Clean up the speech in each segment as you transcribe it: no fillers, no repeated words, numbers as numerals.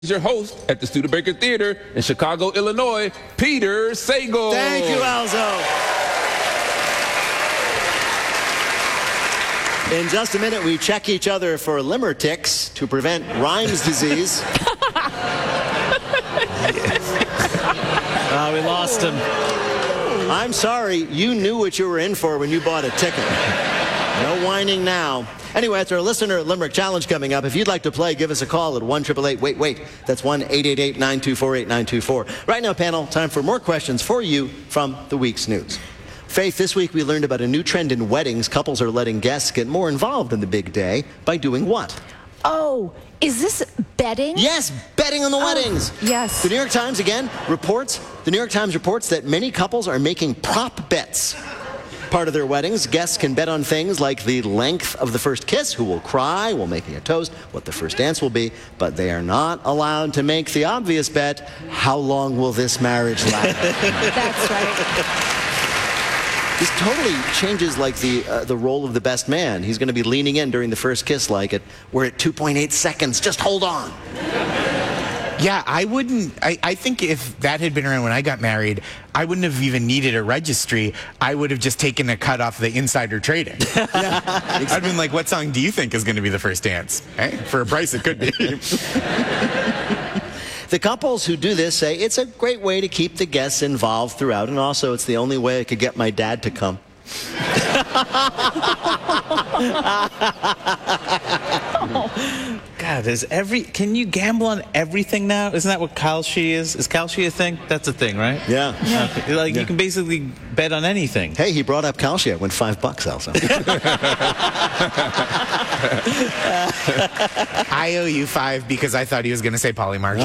Your host at the Studebaker Theater in Chicago, Illinois, Peter Sagal. Thank you, Alzo. In just a minute, we check each other for limerticks to prevent Rhymes disease. We lost him. I'm sorry, you knew what you were in for when you bought a ticket. No whining now. Anyway, it's our listener limerick challenge coming up. If you'd like to play, give us a call at 1-888-WAIT-WAIT. That's 1-888-924-8924. Right now, panel, time for more questions for you from the week's news. Faith, this week we learned about a new trend in weddings. Couples are letting guests get more involved in the big day by doing what? Oh, is this betting? Yes, betting on the weddings. Yes. The New York Times reports that many couples are making prop bets. Part of their weddings, guests can bet on things like the length of the first kiss, who will cry while making a toast, what the first dance will be, but they are not allowed to make the obvious bet, how long will this marriage last? That's right. This totally changes like the role of the best man. He's going to be leaning in during the first kiss like it. We're at 2.8 seconds. Just hold on. Yeah, I wouldn't. I think if that had been around when I got married, I wouldn't have even needed a registry. I would have just taken a cut off the insider trading. Yeah. I'd been like, what song do you think is going to be the first dance? Hey, for a price, it could be. The couples who do this say it's a great way to keep the guests involved throughout, and also it's the only way I could get my dad to come. God, can you gamble on everything now? Isn't that what Kalshi is? Is Kalshi a thing? That's a thing, right? Yeah. Okay. Like, you can basically bet on anything. Hey, he brought up Kalshi. I went $5, also. I owe you $5 because I thought he was going to say Polly Markets.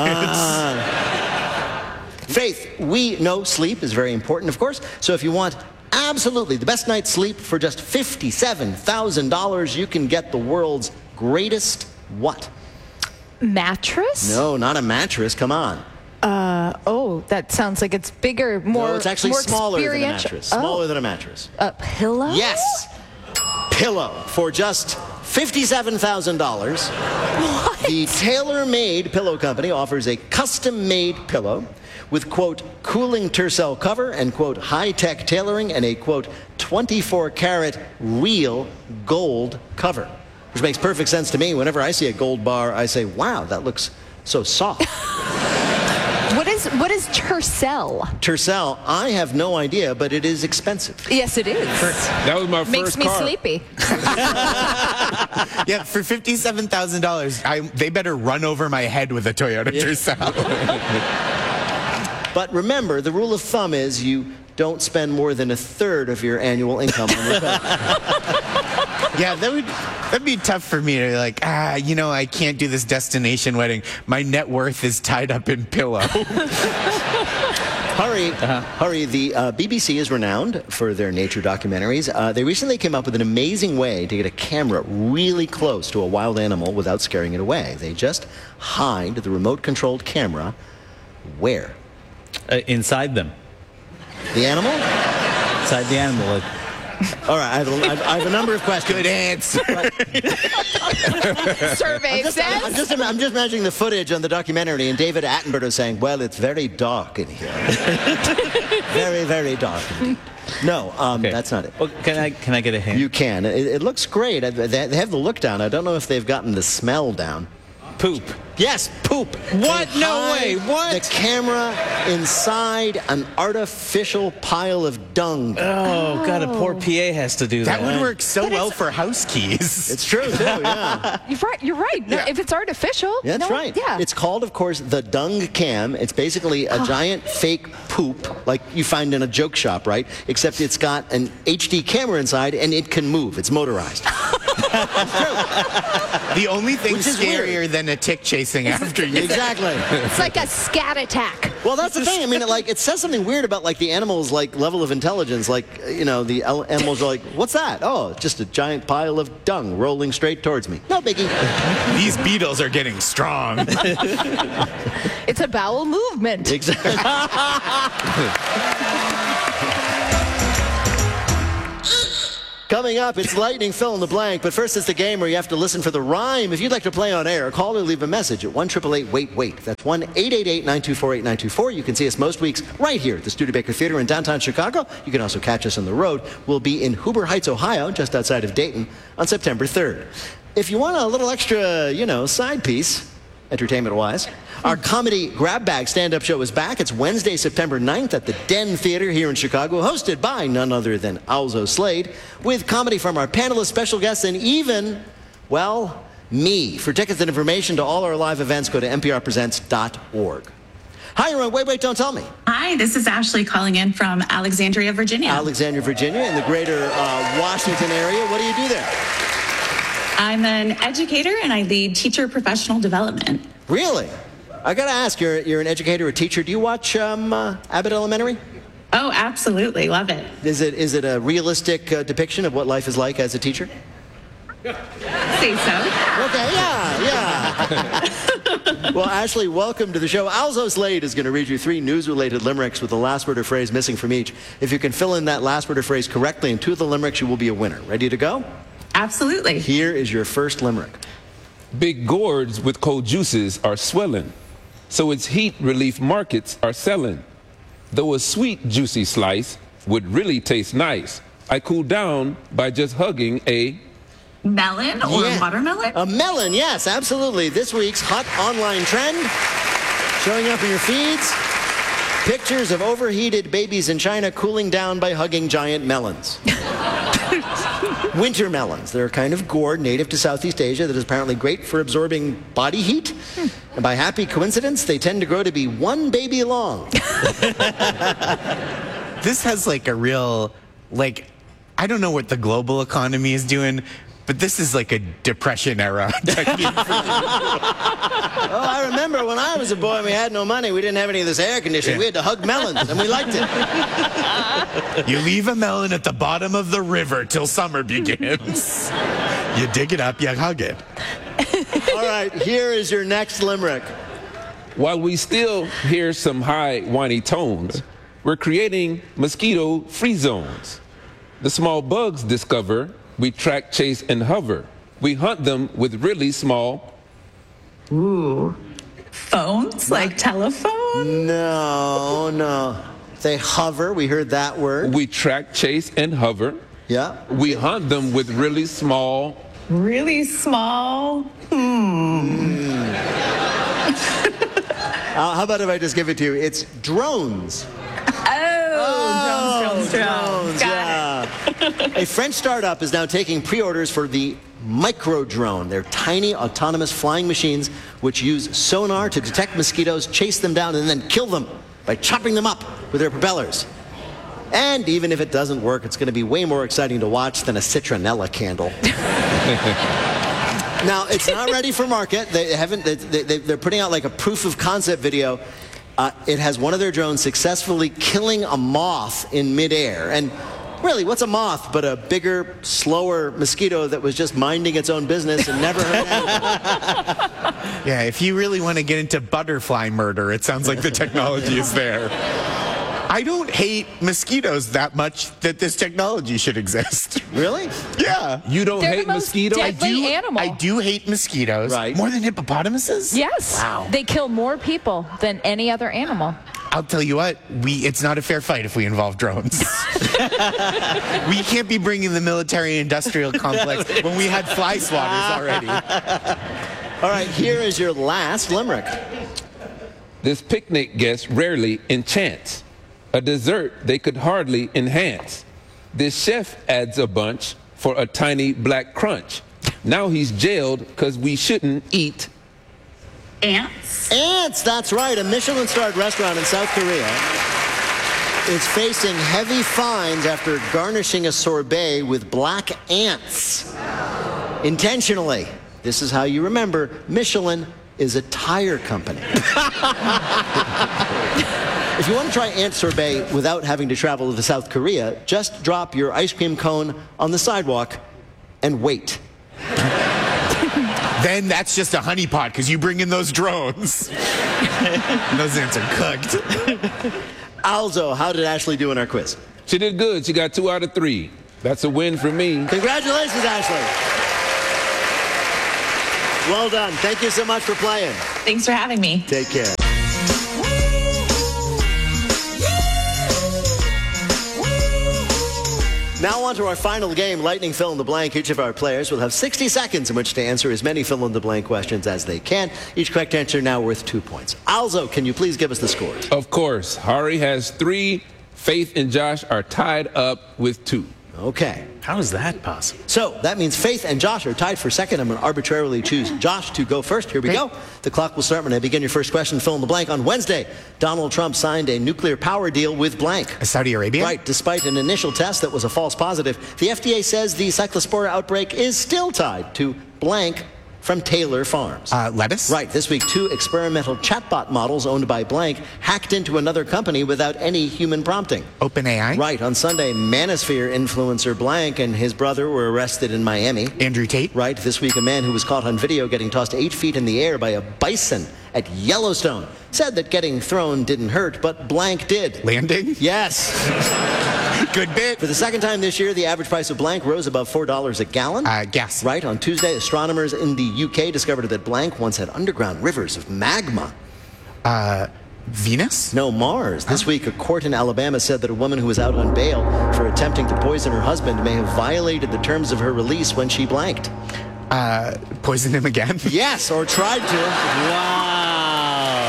Faith, we know sleep is very important, of course. So if you want absolutely the best night's sleep for just $57,000, you can get the world's greatest what? Mattress? No, not a mattress. Come on. Oh, that sounds like it's bigger, more. No, it's actually more smaller than a experiential. mattress. Smaller than a mattress. A pillow? Yes. Pillow for just $57,000. What? The Tailor-Made Pillow Company offers a custom-made pillow with, quote, cooling tercel cover and, quote, high-tech tailoring and a, quote, 24-karat real gold cover. Which makes perfect sense to me. Whenever I see a gold bar, I say, wow, that looks so soft. What is tercel? Tercel, I have no idea, but it is expensive. Yes, it is. That was my Makes first me car. sleepy. Yeah, for $57,000, they better run over my head with a Toyota Tercel. But remember, the rule of thumb is you don't spend more than 1/3 of your annual income on your pillow. Yeah, that'd be tough for me to like, I can't do this destination wedding. My net worth is tied up in pillow. Hurry, the BBC is renowned for their nature documentaries. They recently came up with an amazing way to get a camera really close to a wild animal without scaring it away. They just hide the remote-controlled camera where? Inside them. The animal? Inside the animal. All right, I have a number of questions. Good answer. Survey says. I'm just imagining the footage on the documentary, and David Attenborough saying, well, it's very dark in here. Very, very dark indeed. No, Okay. That's not it. Well, can I get a hint? You can. It looks great. They have the look down. I don't know if they've gotten the smell down. Poop. Yes, poop. What? They No hide way. What? The camera inside an artificial pile of dung. Oh, God, a poor PA has to do that. That would work so well for house keys. It's true, too, yeah. You're right. No, Yeah. if it's artificial. That's no, right. Yeah. It's called, of course, the dung cam. It's basically a giant fake poop like you find in a joke shop, right? Except it's got an HD camera inside and it can move. It's motorized. The only thing Which is scarier than a tick chasing after you. Exactly. It's like a scat attack. Well, that's the thing. I mean, it says something weird about like the animal's like level of intelligence. Like, the animals are like, what's that? Oh, just a giant pile of dung rolling straight towards me. No biggie. These beetles are getting strong. It's a bowel movement. Exactly. Coming up, it's lightning fill in the blank, but first it's the game where you have to listen for the rhyme. If you'd like to play on air, call or leave a message at 1-888-WAIT-WAIT. That's 1-888-924-8924. You can see us most weeks right here at the Studebaker Theater in downtown Chicago. You can also catch us on the road. We'll be in Huber Heights, Ohio, just outside of Dayton, on September 3rd. If you want a little extra, side piece, entertainment-wise, our comedy Grab Bag stand-up show is back. It's Wednesday, September 9th at the Den Theater here in Chicago, hosted by none other than Alzo Slade, with comedy from our panelists, special guests, and even, well, me. For tickets and information to all our live events, go to nprpresents.org. Hi, you're on Wait, Don't Tell Me. Hi, this is Ashley calling in from Alexandria, Virginia. Alexandria, Virginia, in the greater Washington area. What do you do there? I'm an educator and I lead teacher professional development. Really? I gotta ask, you're an educator, a teacher. Do you watch Abbott Elementary? Oh, absolutely. Love it. Is it a realistic depiction of what life is like as a teacher? Say so. Okay, yeah. Well, Ashley, welcome to the show. Alzo Slade is going to read you 3 news-related limericks with the last word or phrase missing from each. If you can fill in that last word or phrase correctly in 2 of the limericks, you will be a winner. Ready to go? Absolutely. Here is your first limerick. Big gourds with cold juices are swelling, so its heat relief markets are selling. Though a sweet, juicy slice would really taste nice, I cool down by just hugging a... Melon or watermelon? A melon, yes, absolutely. This week's hot online trend, showing up in your feeds. Pictures of overheated babies in China cooling down by hugging giant melons. Winter melons. They're a kind of gourd native to Southeast Asia that is apparently great for absorbing body heat. And by happy coincidence, they tend to grow to be 1 baby long. This has like a real, I don't know what the global economy is doing, but this is like a Depression era technique. Oh, I remember when I was a boy and we had no money. We didn't have any of this air conditioning. Yeah. We had to hug melons, and we liked it. You leave a melon at the bottom of the river till summer begins. You dig it up, you hug it. All right, here is your next limerick. While we still hear some high, whiny tones, we're creating mosquito-free zones. The small bugs discover, we track, chase, and hover. We hunt them with really small... Ooh. Phones? Like telephone? No. They hover. We heard that word. We track, chase, and hover. Yeah. We hunt them with really small... Really small? How about if I just give it to you? It's drones. Drones. Got it. A French startup is now taking pre-orders for the Micro Drone. They're tiny, autonomous flying machines which use sonar to detect mosquitoes, chase them down, and then kill them by chopping them up with their propellers. And even if it doesn't work, it's going to be way more exciting to watch than a citronella candle. Now, it's not ready for market. They're putting out like a proof of concept video. It has one of their drones successfully killing a moth in midair. And really, what's a moth but a bigger, slower mosquito that was just minding its own business and never hurt anyone? Yeah, if you really want to get into butterfly murder, it sounds like the technology is there. I don't hate mosquitoes that much that this technology should exist. Really? Yeah. You don't They're hate the most mosquitoes? deadly animal. I do hate mosquitoes. Right. More than hippopotamuses? Yes. Wow. They kill more people than any other animal. I'll tell you what, it's not a fair fight if we involve drones. We can't be bringing the military-industrial complex when we had fly swatters already. All right, here is your last limerick. This picnic guest rarely enchants. A dessert they could hardly enhance. This chef adds a bunch for a tiny black crunch. Now he's jailed because we shouldn't eat. Ants? Ants, that's right. A Michelin-starred restaurant in South Korea is facing heavy fines after garnishing a sorbet with black ants. Intentionally. This is how you remember Michelin is a tire company. If you want to try ant sorbet without having to travel to South Korea, just drop your ice cream cone on the sidewalk and wait. Then that's just a honeypot because you bring in those drones. And those ants are cooked. Alzo, how did Ashley do in our quiz? She did good. She got 2 out of 3. That's a win for me. Congratulations, Ashley. Well done. Thank you so much for playing. Thanks for having me. Take care. Now on to our final game, Lightning Fill in the Blank. Each of our players will have 60 seconds in which to answer as many fill in the blank questions as they can. Each correct answer now worth 2 points. Alzo, can you please give us the scores? Of course. Hari has 3. Faith and Josh are tied up with 2. Okay. How is that possible? So that means Faith and Josh are tied for second. I'm going to arbitrarily choose Josh to go first. Here we go. The clock will start when I begin your first question. Fill in the blank. On Wednesday, Donald Trump signed a nuclear power deal with blank. Saudi Arabia? Right. Despite an initial test that was a false positive, the FDA says the cyclospora outbreak is still tied to blank from Taylor Farms. Lettuce? Right. This week, 2 experimental chatbot models owned by blank hacked into another company without any human prompting. OpenAI? Right. On Sunday, Manosphere influencer blank and his brother were arrested in Miami. Andrew Tate? Right. This week, a man who was caught on video getting tossed 8 feet in the air by a bison at Yellowstone said that getting thrown didn't hurt, but blank did. Landing? Yes. Good bit. For the second time this year, the average price of blank rose above $4 a gallon. Gas. Right. On Tuesday, astronomers in the UK discovered that blank once had underground rivers of magma. Venus? No, Mars. This week, a court in Alabama said that a woman who was out on bail for attempting to poison her husband may have violated the terms of her release when she blanked. Poison him again? Yes, or tried to. Wow.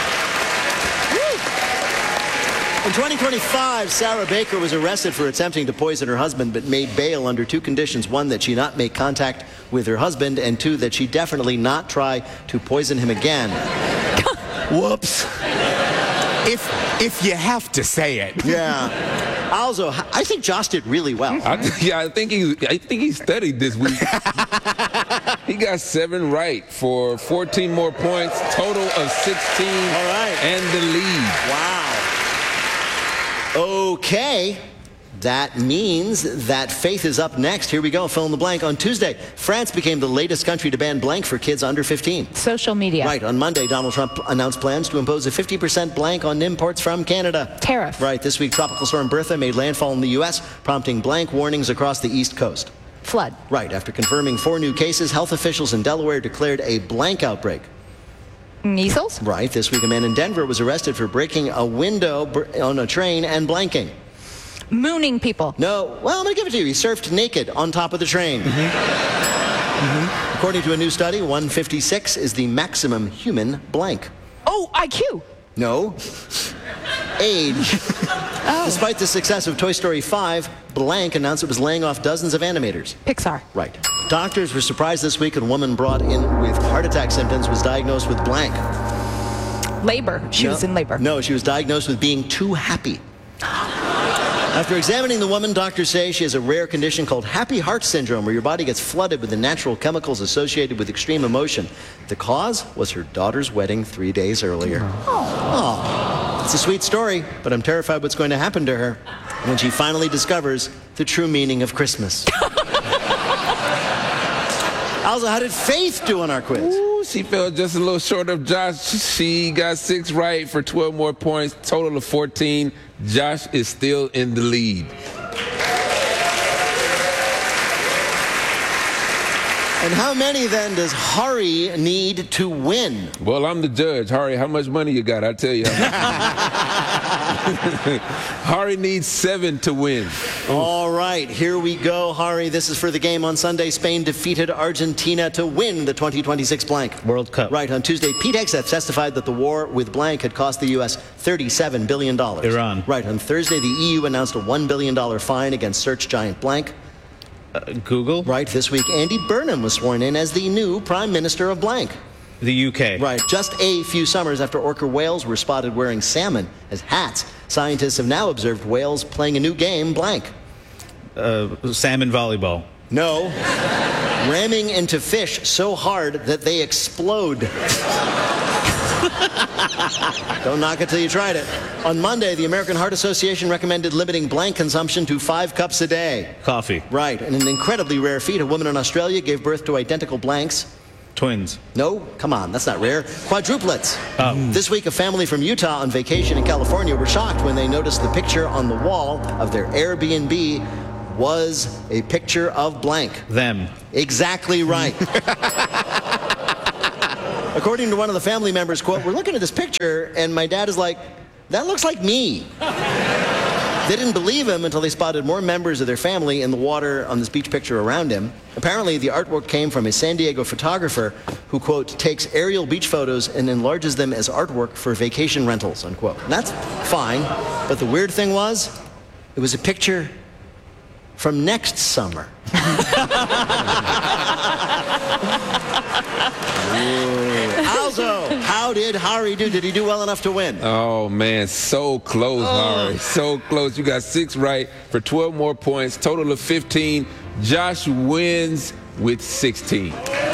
In 2025, Sarah Baker was arrested for attempting to poison her husband, but made bail under 2 conditions. 1, that she not make contact with her husband, and 2, that she definitely not try to poison him again. Whoops. If you have to say it. Yeah. Also, I think Josh did really well. I think he studied this week. He got 7 right for 14 more points, total of 16. All right. And the lead. Wow. Okay. That means that Faith is up next. Here we go. Fill in the blank. On Tuesday, France became the latest country to ban blank for kids under 15. Social media. Right. On Monday, Donald Trump announced plans to impose a 50% blank on imports from Canada. Tariff. Right. This week, Tropical Storm Bertha made landfall in the U.S., prompting blank warnings across the East Coast. Flood. Right. After confirming 4 new cases, health officials in Delaware declared a blank outbreak. Measles. Right. This week, a man in Denver was arrested for breaking a window on a train and blanking. Mooning people. No. Well, I'm going to give it to you. He surfed naked on top of the train. According to a new study, 156 is the maximum human blank. Oh, IQ. No. Age. Despite the success of Toy Story 5, blank announced it was laying off dozens of animators. Pixar. Right. Doctors were surprised this week when a woman brought in with heart attack symptoms was diagnosed with blank. Labor. She was in labor. No, she was diagnosed with being too happy. After examining the woman, doctors say she has a rare condition called happy heart syndrome, where your body gets flooded with the natural chemicals associated with extreme emotion. The cause was her daughter's wedding 3 days earlier. Oh. It's a sweet story, but I'm terrified what's going to happen to her when she finally discovers the true meaning of Christmas. Also, how did Faith do on our quiz? Ooh, she fell just a little short of Josh. She got 6 right for 12 more points, total of 14. Josh is still in the lead. And how many, then, does Hari need to win? Well, I'm the judge. Hari, how much money you got? I'll tell you. Hari needs 7 to win. All right, here we go, Hari. This is for the game on Sunday. Spain defeated Argentina to win the 2026 blank World Cup. Right, on Tuesday, Pete Hegseth testified that the war with blank had cost the U.S. $37 billion. Iran. Right, on Thursday, the EU announced a $1 billion fine against search giant blank. Google. Right, this week, Andy Burnham was sworn in as the new Prime Minister of blank. The UK. Right, just a few summers after orca whales were spotted wearing salmon as hats, scientists have now observed whales playing a new game, blank. Salmon volleyball. No. Ramming into fish so hard that they explode. Don't knock it till you tried it. On Monday, the American Heart Association recommended limiting blank consumption to 5 cups a day. Coffee. Right. In an incredibly rare feat, a woman in Australia gave birth to identical blanks. Twins. No, come on, that's not rare. Quadruplets. This week, a family from Utah on vacation in California were shocked when they noticed the picture on the wall of their Airbnb was a picture of blank. Them. Exactly right. According to one of the family members, quote, we're looking at this picture, and my dad is like, that looks like me. They didn't believe him until they spotted more members of their family in the water on this beach picture around him. Apparently, the artwork came from a San Diego photographer who, quote, takes aerial beach photos and enlarges them as artwork for vacation rentals, unquote. And that's fine, but the weird thing was, it was a picture from next summer. Also, how did Hari do? Did he do well enough to win? Oh, man, so close, Hari. So close. You got 6 right for 12 more points, total of 15. Josh wins with 16.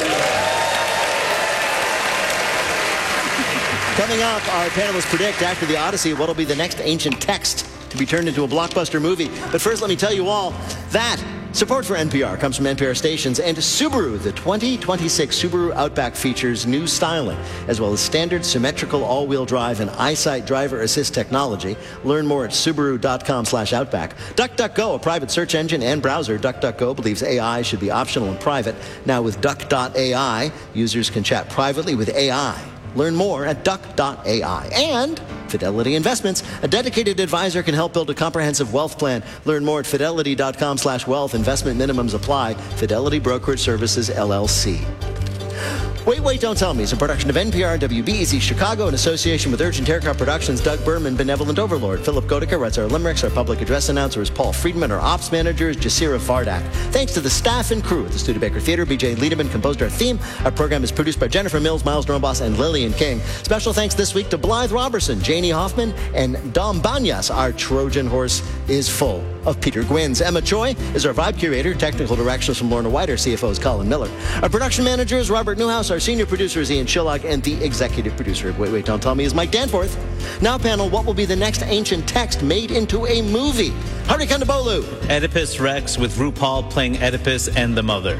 Coming up, our panelists predict after the Odyssey what'll be the next ancient text to be turned into a blockbuster movie. But first, let me tell you all that support for NPR comes from NPR stations and Subaru. The 2026 Subaru Outback features new styling, as well as standard symmetrical all-wheel drive and EyeSight driver assist technology. Learn more at Subaru.com/Outback. DuckDuckGo, a private search engine and browser. DuckDuckGo believes AI should be optional and private. Now with Duck.ai, users can chat privately with AI. Learn more at duck.ai. And Fidelity Investments, a dedicated advisor, can help build a comprehensive wealth plan. Learn more at fidelity.com/wealth. Investment minimums apply. Fidelity Brokerage Services, LLC. Wait, Don't Tell Me is a production of NPR and WBEZ Chicago in association with Urgent Haircut Productions. Doug Berman, Benevolent Overlord. Philip Goedicke writes our limericks. Our public address announcer is Paul Friedman. Our ops manager is Jasira Fardak. Thanks to the staff and crew at the Studebaker Theater. BJ Liederman composed our theme. Our program is produced by Jennifer Mills, Miles Dornbos, and Lillian King. Special thanks this week to Blythe Robertson, Janie Hoffman, and Dom Banyas. Our Trojan horse is full of Peter Gwynns. Emma Choi is our vibe curator. Technical directions from Lorna White. Our CFO is Colin Miller. Our production manager is Robert Newhouse. Our senior producer is Ian Shillock. And the executive producer of Wait, Don't Tell Me is Mike Danforth. Now, panel, what will be the next ancient text made into a movie? Hari Kondabolu. Oedipus Rex with RuPaul playing Oedipus and the mother.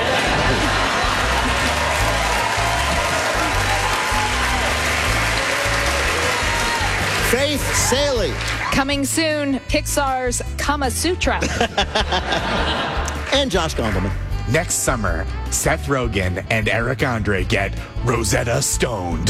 Faith Saley. Coming soon, Pixar's Kama Sutra. And Josh Gondelman. Next summer, Seth Rogen and Eric Andre get Rosetta Stoned.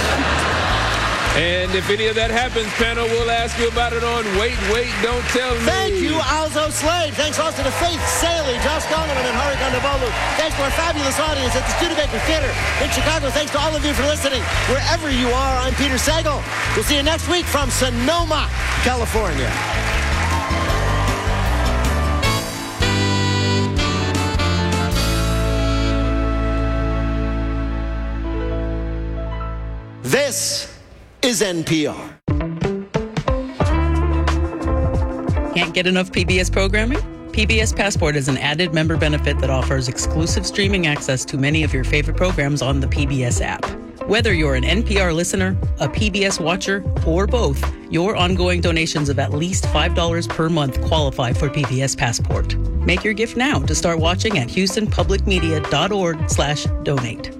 And if any of that happens, panel, we'll ask you about it on Wait, Don't Tell Me. Thank you, Alzo Slade. Thanks also to Faith Saley, Josh Gondelman, and Hari Kondabolu. Thanks to our fabulous audience at the Studebaker Theater in Chicago. Thanks to all of you for listening. Wherever you are, I'm Peter Sagal. We'll see you next week from Sonoma, California. This is NPR. Can't get enough PBS programming? PBS Passport is an added member benefit that offers exclusive streaming access to many of your favorite programs on the PBS app. Whether you're an NPR listener, a PBS watcher, or both, your ongoing donations of at least $5 per month qualify for PBS Passport. Make your gift now to start watching at HoustonPublicMedia.org/donate.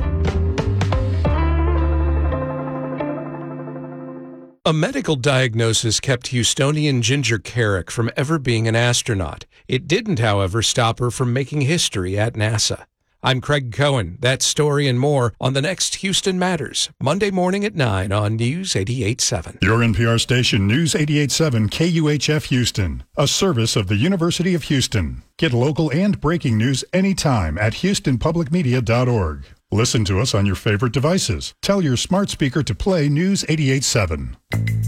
A medical diagnosis kept Houstonian Ginger Carrick from ever being an astronaut. It didn't, however, stop her from making history at NASA. I'm Craig Cohen. That story and more on the next Houston Matters, Monday morning at 9 on News 88.7. Your NPR station, News 88.7 KUHF Houston, a service of the University of Houston. Get local and breaking news anytime at HoustonPublicMedia.org. Listen to us on your favorite devices. Tell your smart speaker to play News 88.7.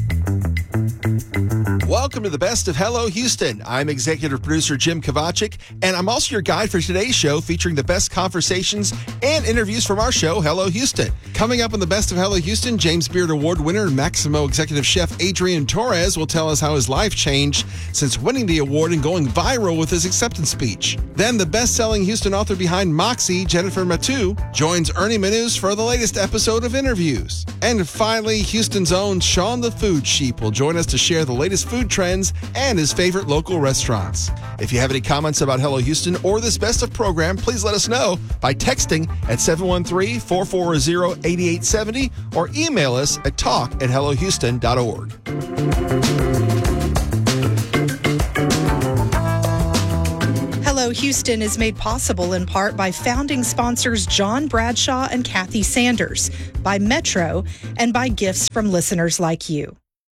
Welcome to the Best of Hello Houston. I'm executive producer Jim Kovacic, and I'm also your guide for today's show featuring the best conversations and interviews from our show, Hello Houston. Coming up on the Best of Hello Houston, James Beard Award winner and Maximo executive chef Adrian Torres will tell us how his life changed since winning the award and going viral with his acceptance speech. Then the best-selling Houston author behind Moxie, Jennifer Matu, joins Ernie Manus for the latest episode of Interviews. And finally, Houston's own Sean the Food Sheep will join us to share the latest food trends and his favorite local restaurants. If you have any comments about Hello Houston or this Best of program, please let us know by texting at 713-440-8870 or email us at talk@hellohouston.org. Hello Houston is made possible in part by founding sponsors John Bradshaw and Kathy Sanders, by Metro, and by gifts from listeners like you.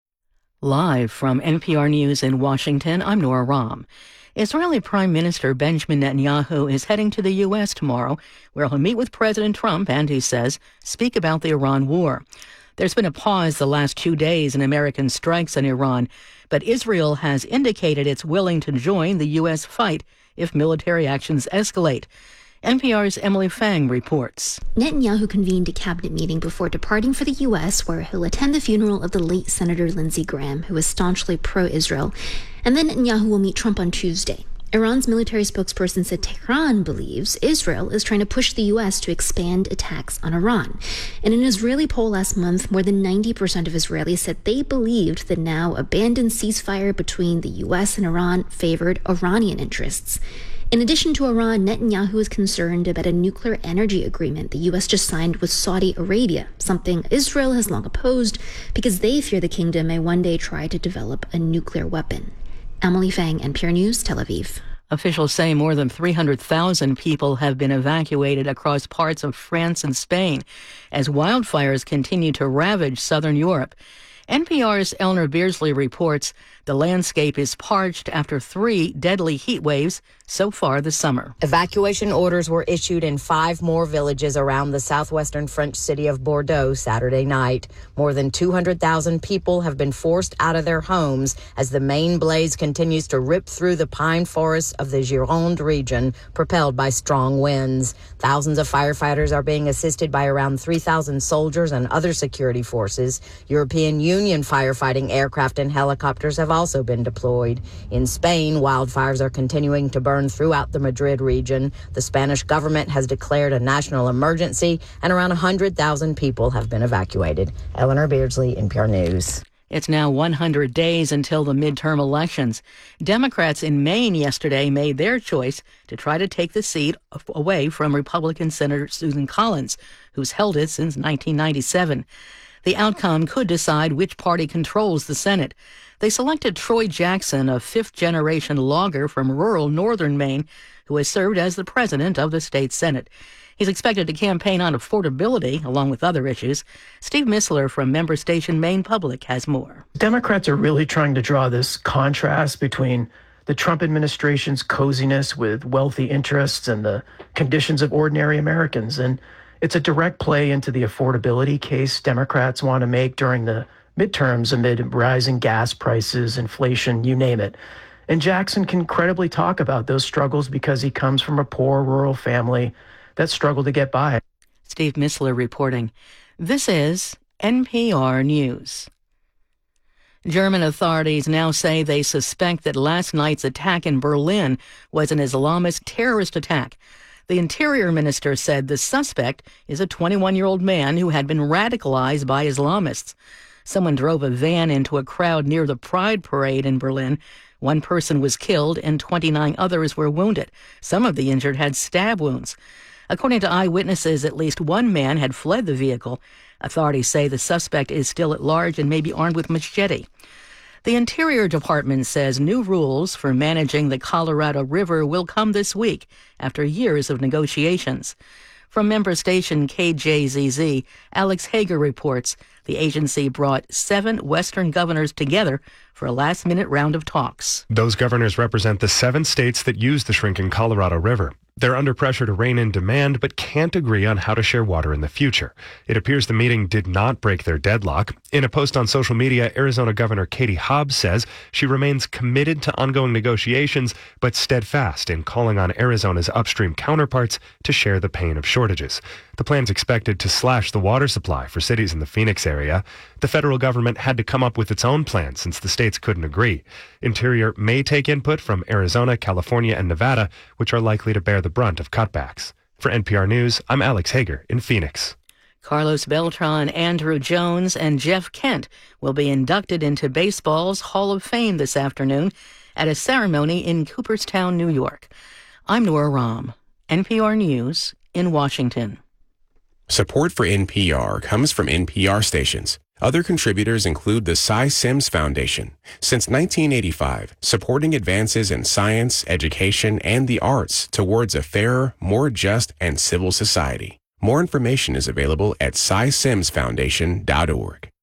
Live from NPR News in Washington, I'm Nora Rahm. Israeli Prime Minister Benjamin Netanyahu is heading to the U.S. tomorrow, where he'll meet with President Trump and, he says, speak about the Iran war. There's been a pause the last 2 days in American strikes in Iran, but Israel has indicated it's willing to join the U.S. fight if military actions escalate. NPR's Emily Fang reports. Netanyahu convened a cabinet meeting before departing for the U.S., where he'll attend the funeral of the late Senator Lindsey Graham, who was staunchly pro-Israel. And then Netanyahu will meet Trump on Tuesday. Iran's military spokesperson said Tehran believes Israel is trying to push the U.S. to expand attacks on Iran. In an Israeli poll last month, more than 90% of Israelis said they believed the now abandoned ceasefire between the U.S. and Iran favored Iranian interests. In addition to Iran, Netanyahu is concerned about a nuclear energy agreement the U.S. just signed with Saudi Arabia, something Israel has long opposed because they fear the kingdom may one day try to develop a nuclear weapon. Emily Fang, NPR News, Tel Aviv. Officials say more than 300,000 people have been evacuated across parts of France and Spain as wildfires continue to ravage southern Europe. NPR's Eleanor Beardsley reports the landscape is parched after 3 deadly heat waves so far this summer. Evacuation orders were issued in 5 more villages around the southwestern French city of Bordeaux Saturday night. More than 200,000 people have been forced out of their homes as the main blaze continues to rip through the pine forests of the Gironde region, propelled by strong winds. Thousands of firefighters are being assisted by around 3,000 soldiers and other security forces. European Union firefighting aircraft and helicopters have also been deployed. In Spain, wildfires are continuing to burn throughout the Madrid region. The Spanish government has declared a national emergency, and around 100,000 people have been evacuated. Eleanor Beardsley, NPR News. It's now 100 days until the midterm elections. Democrats in Maine yesterday made their choice to try to take the seat away from Republican Senator Susan Collins, who's held it since 1997. The outcome could decide which party controls the Senate. They selected Troy Jackson, a fifth-generation logger from rural northern Maine, who has served as the president of the state Senate. He's expected to campaign on affordability, along with other issues. Steve Missler from member station Maine Public has more. Democrats are really trying to draw this contrast between the Trump administration's coziness with wealthy interests and the conditions of ordinary Americans. And it's a direct play into the affordability case Democrats want to make during the midterms amid rising gas prices, inflation, you name it. And Jackson can credibly talk about those struggles because he comes from a poor rural family that struggled to get by. Steve Missler reporting. This is NPR News. German authorities now say they suspect that last night's attack in Berlin was an Islamist terrorist attack. The Interior Minister said the suspect is a 21-year-old man who had been radicalized by Islamists. Someone drove a van into a crowd near the Pride Parade in Berlin. 1 person was killed and 29 others were wounded. Some of the injured had stab wounds. According to eyewitnesses, at least 1 man had fled the vehicle. Authorities say the suspect is still at large and may be armed with machete. The Interior Department says new rules for managing the Colorado River will come this week after years of negotiations. From member station KJZZ, Alex Hager reports the agency brought 7 Western governors together for a last-minute round of talks. Those governors represent the 7 states that use the shrinking Colorado River. They're under pressure to rein in demand, but can't agree on how to share water in the future. It appears the meeting did not break their deadlock. In a post on social media, Arizona Governor Katie Hobbs says she remains committed to ongoing negotiations, but steadfast in calling on Arizona's upstream counterparts to share the pain of shortages. The plan's expected to slash the water supply for cities in the Phoenix area. The federal government had to come up with its own plan since the states couldn't agree. Interior may take input from Arizona, California, and Nevada, which are likely to bear the brunt of cutbacks. For NPR News, I'm Alex Hager in Phoenix. Carlos Beltran, Andrew Jones, and Jeff Kent will be inducted into baseball's Hall of Fame this afternoon at a ceremony in Cooperstown, New York. I'm Nora Rahm, NPR News in Washington. Support for NPR comes from NPR stations. Other contributors include the Cy Sims Foundation. Since 1985, supporting advances in science, education, and the arts towards a fairer, more just, and civil society. More information is available at cysimsfoundation.org.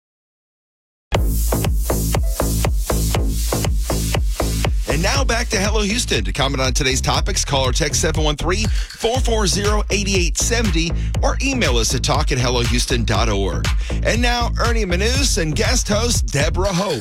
And now back to Hello Houston. To comment on today's topics, call or text 713-440-8870 or email us at talk@hellohouston.org. And now, Ernie Manous and guest host Deborah Hope.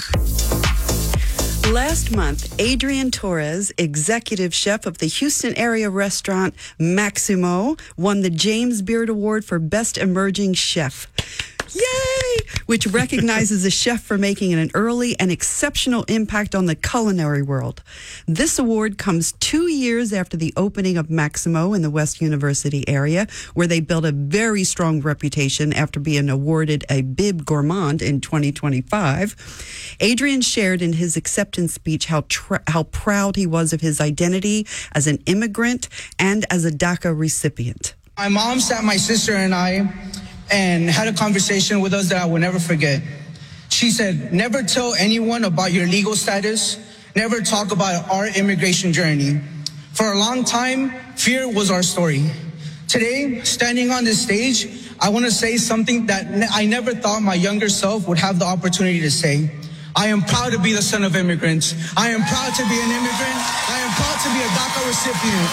Last month, Adrian Torres, executive chef of the Houston area restaurant Maximo, won the James Beard Award for Best Emerging Chef. Yay! Which recognizes a chef for making an early and exceptional impact on the culinary world. This award comes 2 years after the opening of Maximo in the West University area, where they built a very strong reputation after being awarded a Bib Gourmand in 2025. Adrian shared in his acceptance speech how proud he was of his identity as an immigrant and as a DACA recipient. My mom sat my sister and I and had a conversation with us that I will never forget. She said, never tell anyone about your legal status, never talk about our immigration journey. For a long time, fear was our story. Today, standing on this stage, I want to say something that I never thought my younger self would have the opportunity to say. I am proud to be the son of immigrants. I am proud to be an immigrant. I am proud to be a DACA recipient.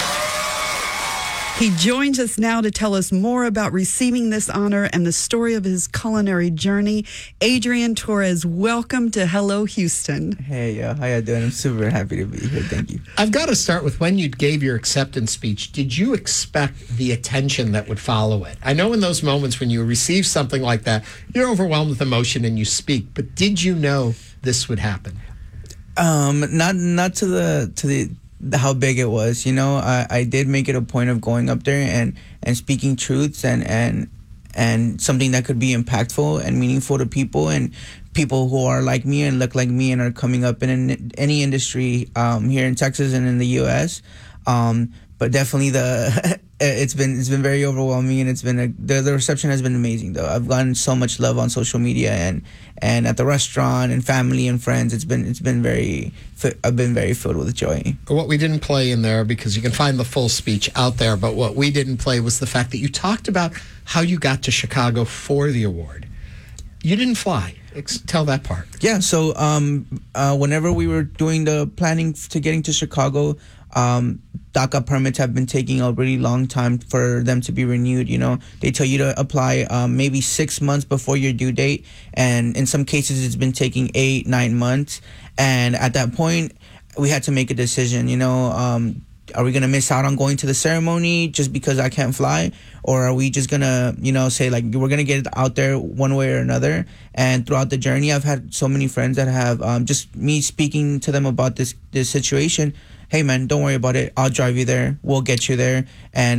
He joins us now to tell us more about receiving this honor and the story of his culinary journey. Adrian Torres, welcome to Hello Houston. Hey, how you doing? I'm super happy to be here. Thank you. I've got to start with when you gave your acceptance speech. Did you expect the attention that would follow it? I know in those moments when you receive something like that, you're overwhelmed with emotion and you speak. But did you know this would happen? Not to the how big it was. I did make it a point of going up there and speaking truths and something that could be impactful and meaningful to people and people who are like me and look like me and are coming up in any industry here in Texas and in the U.S. But definitely it's been very overwhelming, and it's been the reception has been amazing though. I've gotten so much love on social media and at the restaurant and family and friends. I've been very filled with joy. What we didn't play in there, because you can find the full speech out there, but what we didn't play was the fact that you talked about how you got to Chicago for the award. You didn't fly. Tell that part. Yeah, so whenever we were doing the planning to getting to Chicago, DACA permits have been taking a really long time for them to be renewed. They tell you to apply maybe 6 months before your due date, and in some cases it's been taking 8-9 months. And at that point, we had to make a decision. Are we gonna miss out on going to the ceremony just because I can't fly, or are we just gonna say like we're gonna get it out there one way or another? And throughout the journey, I've had so many friends that have just me speaking to them about this situation. Hey man, don't worry about it. I'll drive you there. We'll get you there. And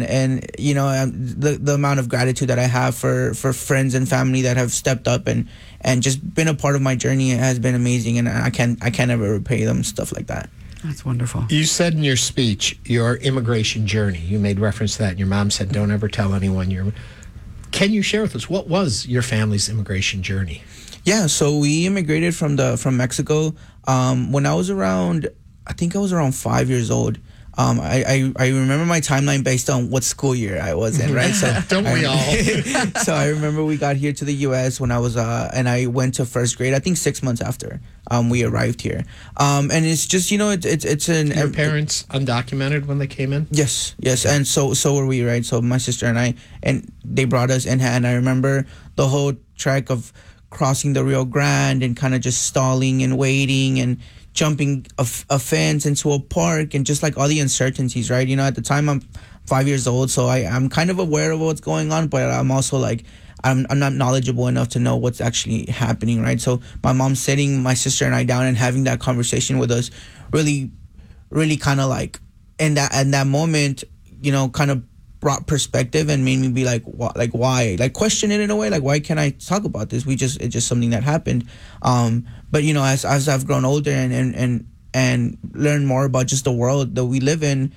the amount of gratitude that I have for friends and family that have stepped up and just been a part of my journey has been amazing. And I can't ever repay them, stuff like that. That's wonderful. You said in your speech your immigration journey. You made reference to that, and your mom said, "Don't ever tell anyone." Can you share with us what was your family's immigration journey? Yeah, so we immigrated from Mexico when I was around. I think I was around 5 years old. I remember my timeline based on what school year I was in, right? So don't we all? So I remember we got here to the U.S. when I was, and I went to first grade. I think 6 months after we arrived here. And it's just it's an. Your parents undocumented when they came in? Yes, and so were we, right? So my sister and I, and they brought us in, and I remember the whole trek of crossing the Rio Grande and kind of just stalling and waiting and jumping a fence into a park and just like all the uncertainties, right? At the time I'm 5 years old, so I'm kind of aware of what's going on, but I'm also like, I'm not knowledgeable enough to know what's actually happening, right? So my mom sitting my sister and I down and having that conversation with us really, really kind of like, in that moment, kind of brought perspective and made me be like, why? Like question it in a way, like why can't I talk about this? It's just something that happened. But as I've grown older and learned more about just the world that we live in,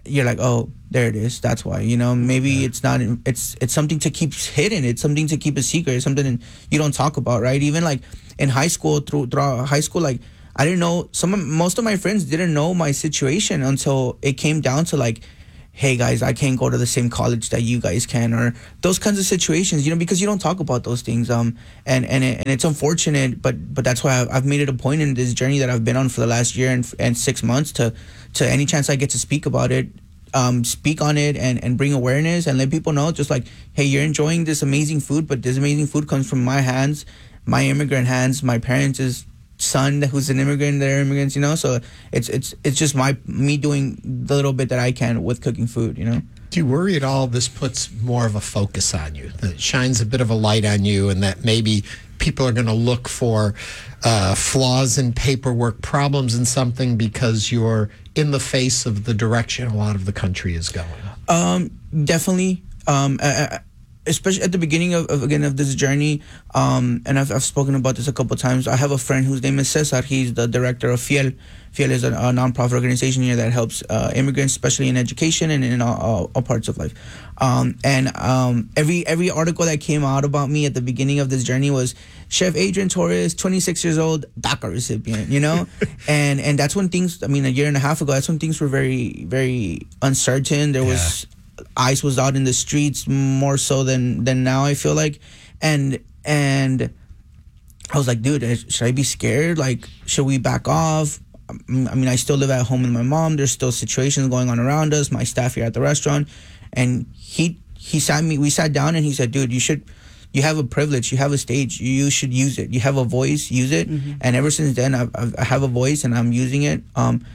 you're like, oh, there it is. That's why, maybe it's not, it's something to keep hidden. It's something to keep a secret. It's something you don't talk about, right? Even like in high school, throughout high school, like I didn't know, most of my friends didn't know my situation until it came down to like, hey guys, I can't go to the same college that you guys can, or those kinds of situations, because you don't talk about those things. And it's unfortunate, but that's why I've made it a point in this journey that I've been on for the last year and 6 months to any chance I get to speak about it, speak on it and bring awareness and let people know, just like, hey, you're enjoying this amazing food, but this amazing food comes from my hands, my immigrant hands, my parents' son who's an immigrant, they're immigrants, so it's just me doing the little bit that I can with cooking food. Do you worry at all this puts more of a focus on you, that shines a bit of a light on you, and that maybe people are going to look for flaws in paperwork, problems in something, because you're in the face of the direction a lot of the country is going? Definitely. Especially at the beginning of this journey, and I've spoken about this a couple of times. I have a friend whose name is Cesar. He's the director of Fiel. Fiel is a nonprofit organization here that helps immigrants, especially in education and in all parts of life. Every article that came out about me at the beginning of this journey was Chef Adrian Torres, 26 years old, DACA recipient, and that's when things, a year and a half ago, that's when things were very, very uncertain. There was ICE was out in the streets more so than now, I feel like, and I was like, dude, should I be scared? Like, should we back off? I still live at home with my mom. There's still situations going on around us, my staff here at the restaurant, and we sat down and he said, dude, you have a privilege, you have a stage, you should use it. You have a voice, use it. Mm-hmm. And ever since then, I have a voice and I'm using it.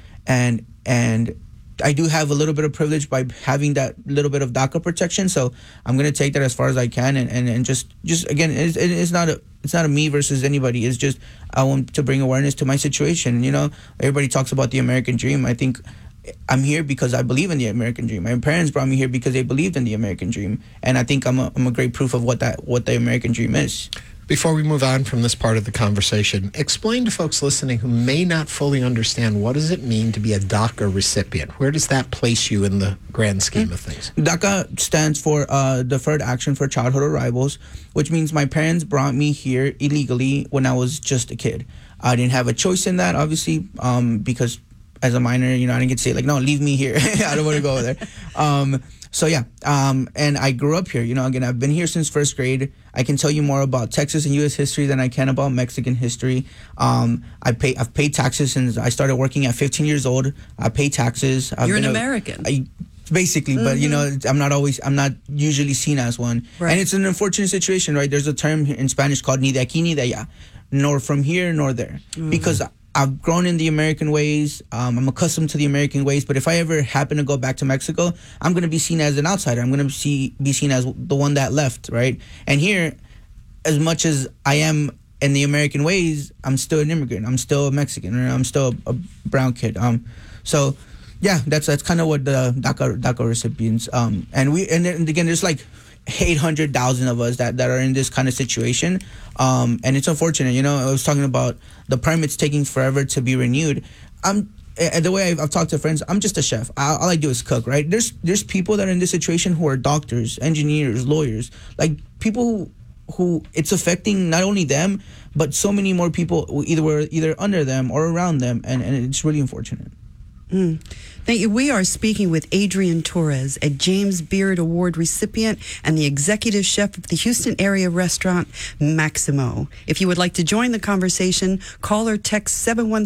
And I do have a little bit of privilege by having that little bit of DACA protection, so I'm gonna take that as far as I can, and just again, it's not a me versus anybody. It's just I want to bring awareness to my situation. Everybody talks about the American dream. I think I'm here because I believe in the American dream. My parents brought me here because they believed in the American dream, and I think I'm a great proof of what the American dream is. Before we move on from this part of the conversation, explain to folks listening who may not fully understand, what does it mean to be a DACA recipient? Where does that place you in the grand scheme of things? DACA stands for Deferred Action for Childhood Arrivals, which means my parents brought me here illegally when I was just a kid. I didn't have a choice in that, obviously, because as a minor, I didn't get to say, like, no, leave me here. I don't want to go there. So yeah, and I grew up here. Again, I've been here since first grade. I can tell you more about Texas and U.S. history than I can about Mexican history. I've paid taxes since I started working at 15 years old. I pay taxes. You're an American. Basically, but I'm not usually seen as one. Right. And it's an unfortunate situation, right? There's a term in Spanish called ni de aquí ni de allá, nor from here nor there, because I've grown in the American ways. I'm accustomed to the American ways. But if I ever happen to go back to Mexico, I'm going to be seen as an outsider. I'm going to be seen as the one that left, right? And here, as much as I am in the American ways, I'm still an immigrant. I'm still a Mexican, or I'm still a brown kid. So, yeah, that's kind of what the DACA recipients. And again, there's like 800,000 of us that are in this kind of situation. And it's unfortunate. I was talking about the permits taking forever to be renewed. The way I've talked to friends, I'm just a chef. All I do is cook, right? There's people that are in this situation who are doctors, engineers, lawyers, like people who it's affecting not only them, but so many more people who either under them or around them. And it's really unfortunate. Thank you. We are speaking with Adrian Torres, a James Beard Award recipient and the executive chef of the Houston area restaurant Maximo. If you would like to join the conversation, call or text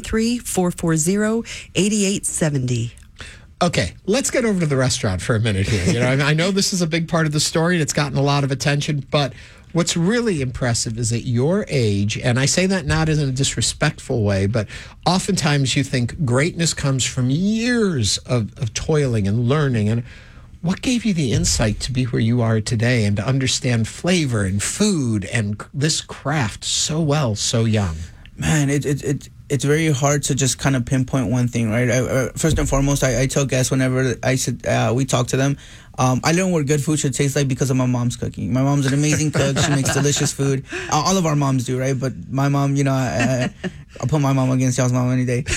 713-440-8870. Okay, let's get over to the restaurant for a minute here. I know this is a big part of the story and it's gotten a lot of attention, but what's really impressive is at your age, and I say that not in a disrespectful way, but oftentimes you think greatness comes from years of toiling and learning. And what gave you the insight to be where you are today and to understand flavor and food and this craft so well, so young? Man, it's it's very hard to just kind of pinpoint one thing, right? First and foremost, I tell guests whenever we talk to them, I learned what good food should taste like because of my mom's cooking. My mom's an amazing cook. She makes delicious food. All of our moms do, right? But my mom, I'll put my mom against y'all's mom any day.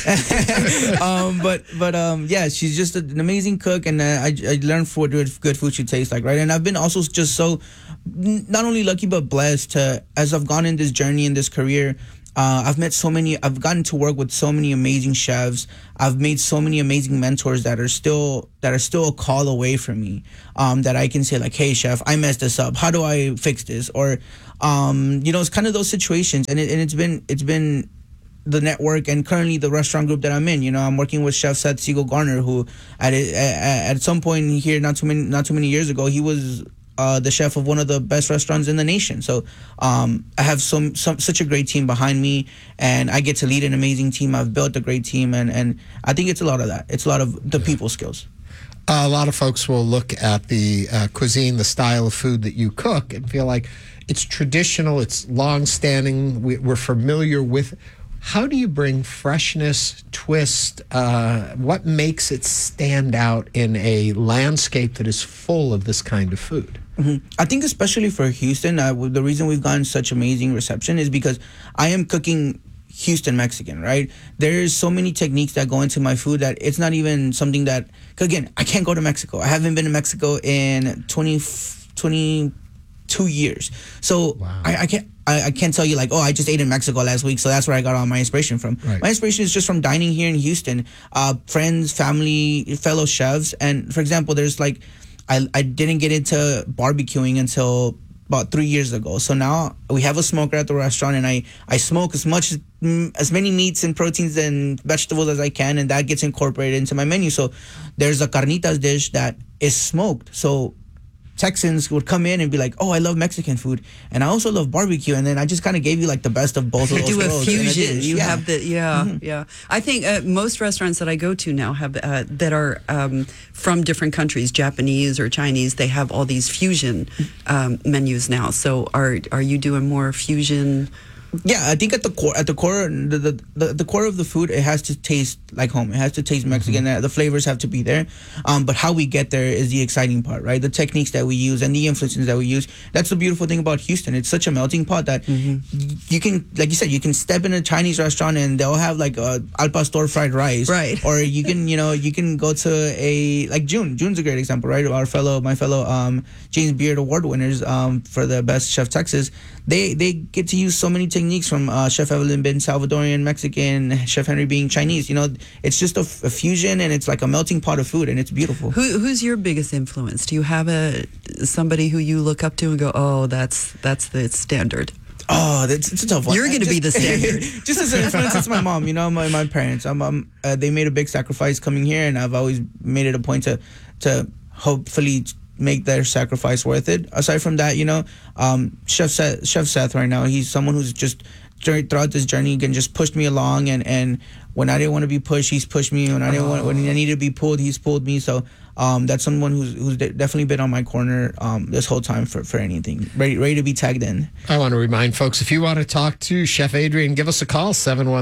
Yeah, she's just an amazing cook, and I learned what good food should taste like, right? And I've been also just so not only lucky but blessed to, as I've gone in this journey in this career. I've gotten to work with so many amazing chefs. I've made so many amazing mentors that are still a call away from me. That I can say like, hey chef, I messed this up. How do I fix this? Or, it's kind of those situations. And it's been the network and currently the restaurant group that I'm in. I'm working with Chef Seth Siegel Garner, who at some point here, not too many years ago, he was the chef of one of the best restaurants in the nation. So I have such a great team behind me, and I get to lead an amazing team. I've built a great team, and I think it's a lot of that. It's a lot of the people skills. A lot of folks will look at the cuisine, the style of food that you cook, and feel like it's traditional, it's long-standing, we're familiar with. How do you bring freshness, twist? What makes it stand out in a landscape that is full of this kind of food? Mm-hmm. I think especially for Houston, the reason we've gotten such amazing reception is because I am cooking Houston Mexican, right? There's so many techniques that go into my food that it's not even something that, again, I can't go to Mexico. I haven't been to Mexico in 22 years. So wow. I can't tell you like, I just ate in Mexico last week, so that's where I got all my inspiration from. Right. My inspiration is just from dining here in Houston, friends, family, fellow chefs. And for example, there's like, I didn't get into barbecuing until about 3 years ago. So now we have a smoker at the restaurant, and I smoke as many meats and proteins and vegetables as I can, and that gets incorporated into my menu. So there's a carnitas dish that is smoked. So Texans would come in and be like, I love Mexican food, and I also love barbecue, and then I just kind of gave you like the best of both of those worlds. Do a fusion. You have the yeah. I think most restaurants that I go to now have that are from different countries, Japanese or Chinese. They have all these fusion menus now. So are you doing more fusion? Yeah, I think at the core, the core of the food, it has to taste like home. It has to taste Mexican. Mm-hmm. The flavors have to be there. But how we get there is the exciting part, right? The techniques that we use and the influences that we use. That's the beautiful thing about Houston. It's such a melting pot that you can, like you said, you can step in a Chinese restaurant and they'll have like al pastor fried rice, right? Or you can, you can go to like June. June's a great example, right? My fellow James Beard Award winners for the best Chef Texas. They get to use so many techniques from Chef Evelyn being Salvadorian, Mexican, Chef Henry being Chinese. It's just a fusion, and it's like a melting pot of food, and it's beautiful. Who's your biggest influence? Do you have somebody who you look up to and go, that's the standard? It's a tough one. You're going to be the standard. Just as an influence, it's my mom. My parents. They made a big sacrifice coming here, and I've always made it a point to hopefully make their sacrifice worth it. Aside from that, Chef Seth right now, he's someone who's just throughout this journey can just pushed me along, and when I didn't want to be pushed, he's pushed me. When I needed to be pulled, he's pulled me. So that's someone who's definitely been on my corner this whole time for anything, ready to be tagged in. I want to remind folks, if you want to talk to Chef Adrian, give us a call,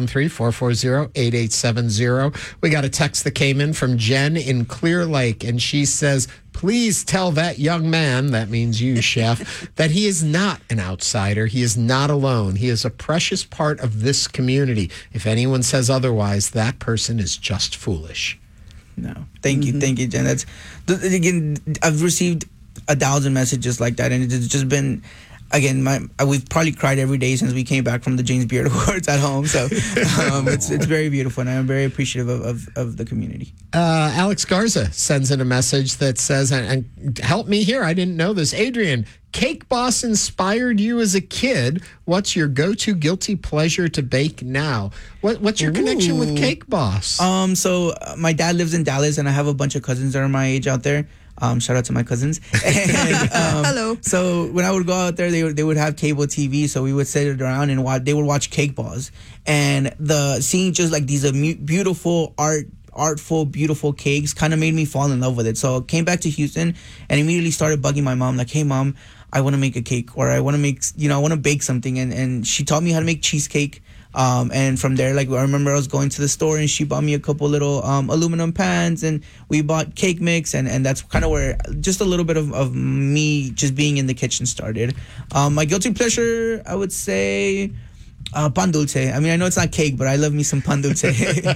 713-440-8870. We got a text that came in from Jen in Clear Lake, and she says, please tell that young man, that means you, Chef, that he is not an outsider. He is not alone. He is a precious part of this community. If anyone says otherwise, that person is just foolish. No, thank you, Jen. That's again, I've received 1,000 messages like that, and it's just been, again, we've probably cried every day since we came back from the James Beard Awards at home. So it's very beautiful, and I'm very appreciative of the community. Alex Garza sends in a message that says, and help me here, I didn't know this, Adrian, Cake Boss inspired you as a kid. What's your go-to guilty pleasure to bake now? What's your connection with Cake Boss? So my dad lives in Dallas, and I have a bunch of cousins that are my age out there. Shout out to my cousins. And, hello. So when I would go out there, they would have cable TV, so we would sit around and they would watch Cake Boss, and seeing just like these beautiful artful, beautiful cakes kind of made me fall in love with it. So I came back to Houston and immediately started bugging my mom, like, hey mom, I want to make a cake, or I want to make, I want to bake something. And she taught me how to make cheesecake. And from there, like, I remember I was going to the store and she bought me a couple little aluminum pans, and we bought cake mix, and that's kind of where just a little bit of me just being in the kitchen started. My guilty pleasure, I would say, pan dulce. I mean, I know it's not cake, but I love me some pan dulce.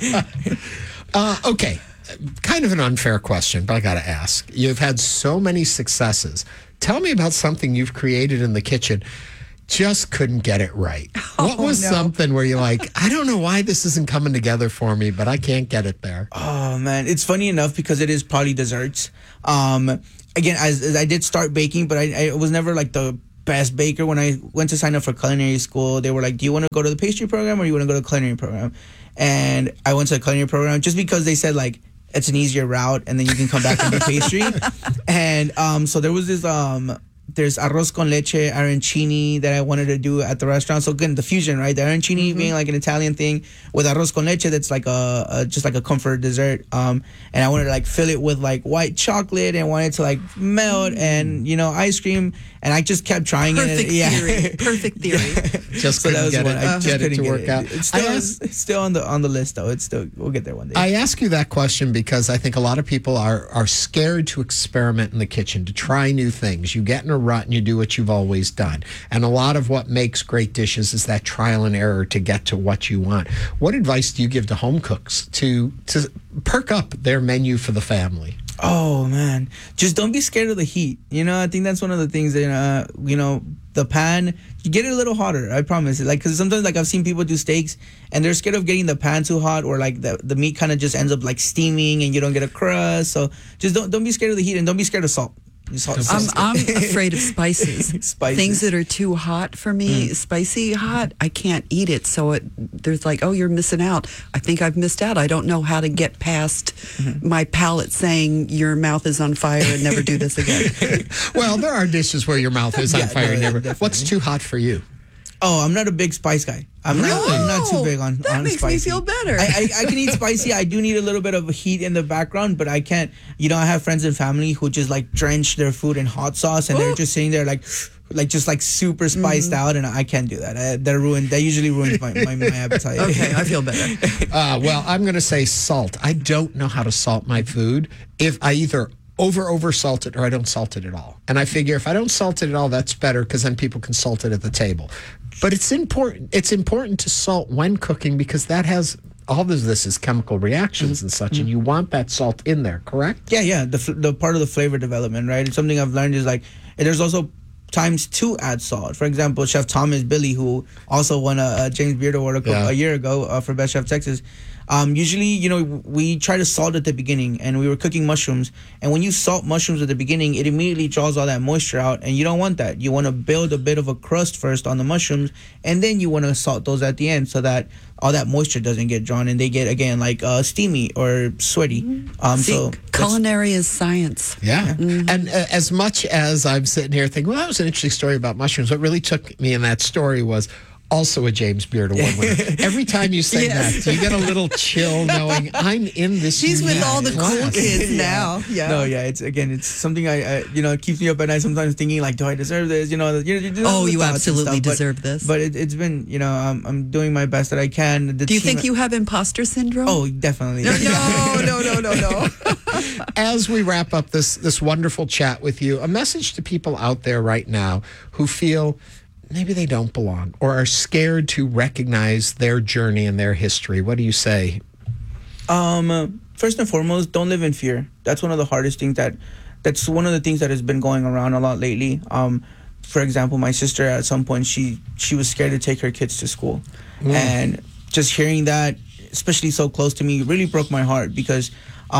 Okay, kind of an unfair question, but I got to ask. You've had so many successes. Tell me about something you've created in the kitchen. Just couldn't get it right. What was something where you're like, I don't know why this isn't coming together for me, but I can't get it there? Oh, man. It's funny enough because it is probably desserts. Again, as I did start baking, but I was never like the best baker. When I went to sign up for culinary school, they were like, do you want to go to the pastry program or you want to go to the culinary program? And I went to the culinary program just because they said, like, it's an easier route and then you can come back and do pastry. And so there was this... there's arroz con leche, arancini that I wanted to do at the restaurant. So again, the fusion, right? The arancini being like an Italian thing with arroz con leche, that's like just like a comfort dessert. And I wanted to like fill it with like white chocolate and wanted to like melt and, you know, ice cream. And I just kept trying Perfect it. theory. Perfect theory. Just so couldn't get it to work out. It's still on the list though. We'll get there one day. I ask you that question because I think a lot of people are scared to experiment in the kitchen, to try new things. You get in a rut and you do what you've always done. And a lot of what makes great dishes is that trial and error to get to what you want. What advice do you give to home cooks to perk up their menu for the family? Oh, man. Just don't be scared of the heat. You know, I think that's one of the things that, you know, the pan, you get it a little hotter, I promise. Like, because sometimes, like, I've seen people do steaks and they're scared of getting the pan too hot, or like the meat kind of just ends up like steaming and you don't get a crust. So just don't be scared of the heat, and don't be scared of salt. I'm afraid of spices. Things that are too hot for me, spicy hot, I can't eat it. So there's like, oh, you're missing out. I think I've missed out. I don't know how to get past my palate saying your mouth is on fire and never do this again. Well, there are dishes where your mouth is on fire. Definitely. What's too hot for you? Oh, I'm not a big spice guy. I'm not too big on spicy. That makes me feel better. I can eat spicy. I do need a little bit of heat in the background, but I can't. You know, I have friends and family who just like drench their food in hot sauce, and they're just sitting there like just like super spiced out, and I can't do that. That usually ruins my appetite. Okay, I feel better. Well, I'm going to say salt. I don't know how to salt my food. If I either over salt it or I don't salt it at all. And I figure if I don't salt it at all, that's better, because then people can salt it at the table. But it's important to salt when cooking, because that has all of this is chemical reactions and such, and you want that salt in there, correct? Yeah. The part of the flavor development, right? And something I've learned is like there's also times to add salt. For example, Chef Thomas Billy, who also won a James Beard Award a year ago for Best Chef Texas. Usually, you know, we try to salt at the beginning, and we were cooking mushrooms. And when you salt mushrooms at the beginning, it immediately draws all that moisture out, and you don't want that. You want to build a bit of a crust first on the mushrooms, and then you want to salt those at the end so that all that moisture doesn't get drawn and they get, again, like steamy or sweaty. See, culinary is science. Yeah. And as much as I'm sitting here thinking, well, that was an interesting story about mushrooms, what really took me in that story was also a James Beard Award winner. Every time you say that, do you get a little chill knowing I'm in this? She's with all the cool kids now. Yeah. No, it's something I you know, it keeps me up at night sometimes thinking like, do I deserve this? You know, you absolutely deserve this. But it's been, you know, I'm doing my best that I can. Do you think you have imposter syndrome? Oh, definitely. No. As we wrap up this wonderful chat with you, a message to people out there right now who feel maybe they don't belong or are scared to recognize their journey and their history. What do you say? First and foremost, don't live in fear. That's one of the hardest things that's one of the things that has been going around a lot lately. For example, my sister at some point, she was scared to take her kids to school. And just hearing that, especially so close to me, really broke my heart, because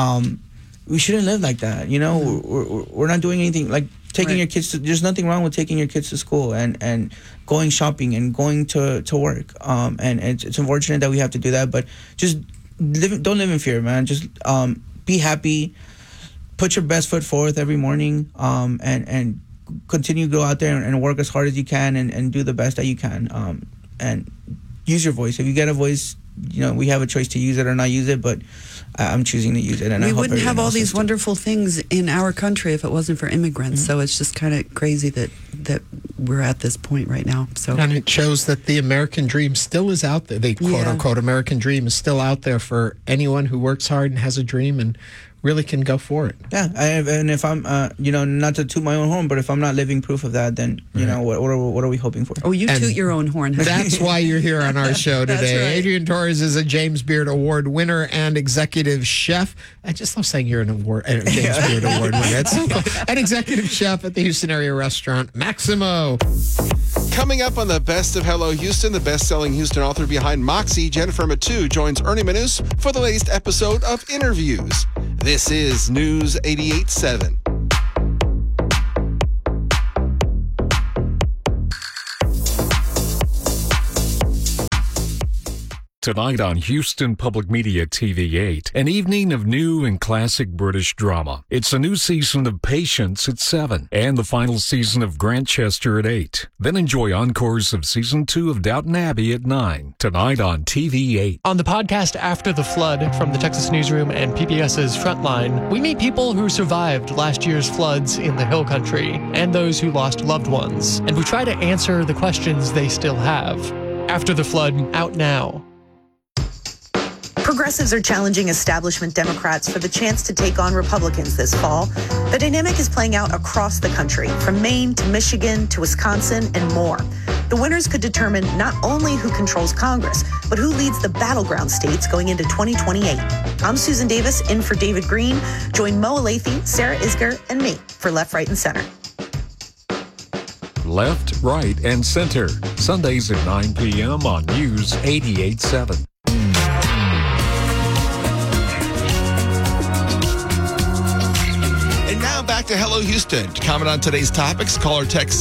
we shouldn't live like that. You know, we're not doing anything like taking your kids to, there's nothing wrong with taking your kids to school and going shopping and going to work. And it's unfortunate that we have to do that, but just don't live in fear, man. Just be happy, put your best foot forth every morning, and continue to go out there and work as hard as you can and do the best that you can. And use your voice. If you get a voice, you know, we have a choice to use it or not use it, but I'm choosing to use it. And we wouldn't have all these wonderful things in our country if it wasn't for immigrants. So it's just kind of crazy that that we're at this point right now. So, and it shows that the American dream still is out there. The quote unquote American dream is still out there for anyone who works hard and has a dream and really can go for it. Yeah, and if I'm, not to toot my own horn, but if I'm not living proof of that, then what are we hoping for? Oh, you toot your own horn. That's why you're here on our show today. That's right. Adrian Torres is a James Beard Award winner and executive chef. I just love saying you're a James Beard Award winner. It's so cool. An executive chef at the Houston area restaurant Maximo. Coming up on the Best of Hello Houston, the best-selling Houston author behind Moxie, Jennifer Matu, joins Ernie Manous for the latest episode of Interviews. This is News 88.7. Tonight on Houston Public Media TV8, an evening of new and classic British drama. It's a new season of Patience at 7 and the final season of Grantchester at 8. Then enjoy encores of Season 2 of Downton Abbey at 9. Tonight on TV8. On the podcast After the Flood from the Texas Newsroom and PBS's Frontline, we meet people who survived last year's floods in the Hill Country and those who lost loved ones. And we try to answer the questions they still have. After the Flood, out now. Progressives are challenging establishment Democrats for the chance to take on Republicans this fall. The dynamic is playing out across the country, from Maine to Michigan to Wisconsin and more. The winners could determine not only who controls Congress, but who leads the battleground states going into 2028. I'm Susan Davis, in for David Green. Join Mo Alathe, Sarah Isger, and me for Left, Right, and Center. Left, Right, and Center. Sundays at 9 p.m. on News 88.7. Back to Hello Houston. To comment on today's topics, call or text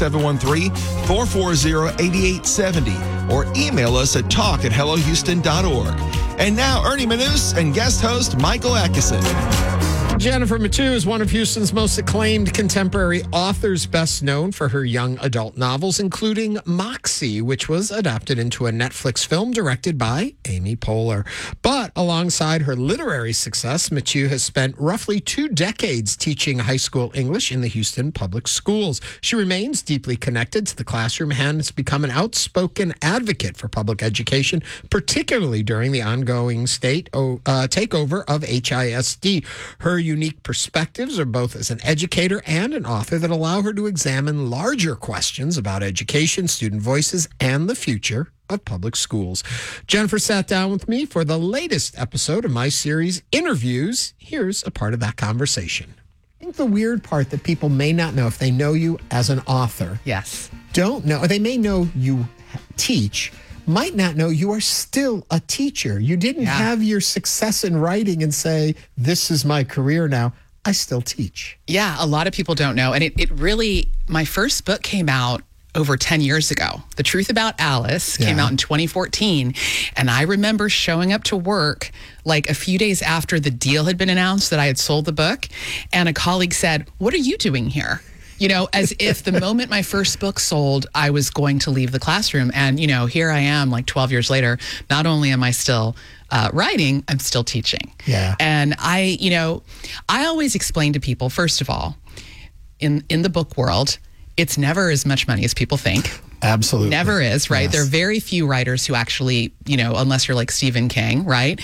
713-440-8870 or email us at talk@hellohouston.org. And now, Ernie Manous and guest host Michael Atkinson. Jennifer Matu is one of Houston's most acclaimed contemporary authors, best known for her young adult novels, including Moxie, which was adapted into a Netflix film directed by Amy Poehler. But alongside her literary success, Matu has spent roughly 2 decades teaching high school English in the Houston public schools. She remains deeply connected to the classroom and has become an outspoken advocate for public education, particularly during the ongoing state takeover of HISD. Her unique perspectives are both as an educator and an author that allow her to examine larger questions about education, student voices, and the future of public schools. Jennifer sat down with me for the latest episode of my series, Interviews. Here's a part of that conversation. I think the weird part that people may not know if they know you as an author. Yes. Don't know. They may know you teach, might not know you are still a teacher. You didn't have your success in writing and say, this is my career now. I still teach. Yeah, a lot of people don't know. And it really, my first book came out over 10 years ago. The Truth About Alice came out in 2014. And I remember showing up to work like a few days after the deal had been announced that I had sold the book. And a colleague said, "What are you doing here?" You know, as if the moment my first book sold, I was going to leave the classroom. And, you know, here I am like 12 years later. Not only am I still writing, I'm still teaching. Yeah. And I always explain to people, first of all, in the book world, it's never as much money as people think. Absolutely. Never is, right? Yes. There are very few writers who actually, you know, unless you're like Stephen King, right?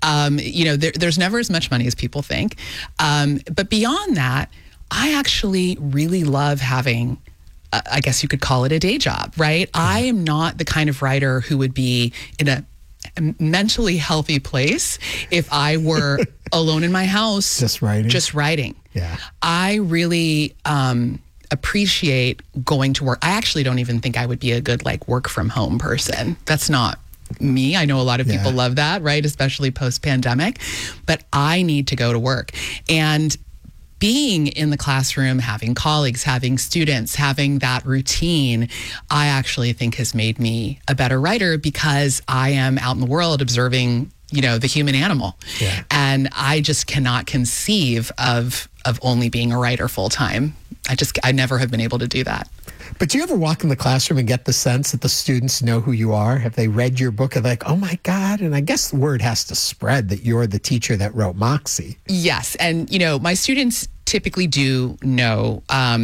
There's never as much money as people think. But beyond that, I actually really love having, I guess you could call it a day job, right? I am not the kind of writer who would be in a mentally healthy place if I were alone in my house. Just writing. Yeah. I really appreciate going to work. I actually don't even think I would be a good like work from home person. That's not me. I know a lot of people love that, right? Especially post-pandemic. But I need to go to work. And being in the classroom, having colleagues, having students, having that routine, I actually think has made me a better writer because I am out in the world observing, you know, the human animal. Yeah. And I just cannot conceive of only being a writer full time. I never have been able to do that. But do you ever walk in the classroom and get the sense that the students know who you are? Have they read your book and they're like, oh my God? And I guess the word has to spread that you're the teacher that wrote Moxie. Yes. And, you know, my students typically do know,